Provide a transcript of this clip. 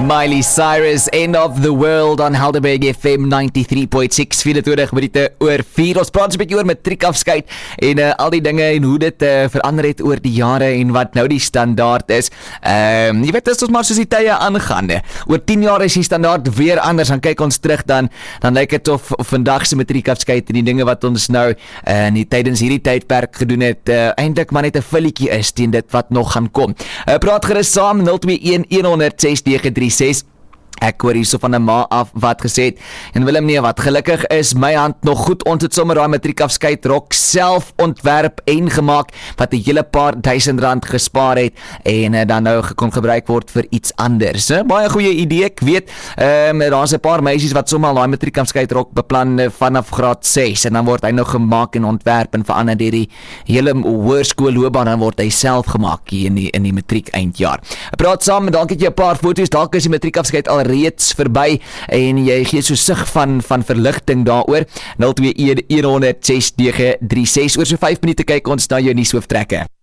Miley Cyrus, End of the World on Helderberg FM 93.6, 24 minute oor 4. Ons praat 'n bietjie oor matriekafskeid en al die dinge en hoe dit verander het oor die jare en wat nou die standaard is. Jy weet, dis ons maar soos die tye aangaan. Oor 10 jaar is die standaard weer anders. Dan kyk ons terug, dan lyk dit of vandag se matriekafskeid en die dinge wat ons nou tydens hierdie tydperk gedoen het, eintlik maar net 'n vulletjie is teen dit wat nog gaan kom. Praat gerus saam 021-100-6936. Ek hoor hierso van 'n ma af wat gesê het, en Willem nee, wat gelukkig is my hand nog goed, ons het sommer daai matriekafskeid rok self ontwerp en gemaak, wat 'n hele paar R1000 gespaar het, en dan nou kon gebruik word vir iets anders. Baie goeie idee, ek weet, daar's 'n paar meisies wat sommer daai matriekafskeid rok beplan vanaf graad 6, en dan word hy nou gemaak en ontwerp en verander deur die hele hoërskoolloopbaan, dan word hy self gemaak hier in die matriek eindjaar. Praat saam, dalk het jy 'n paar foto's, dalk is die matriekafskeid al reeds verby en jy gee so sig van verligting daaroor. 021-100-6936. Oor so 5 minute kyk ons na jou nuushooftrekke.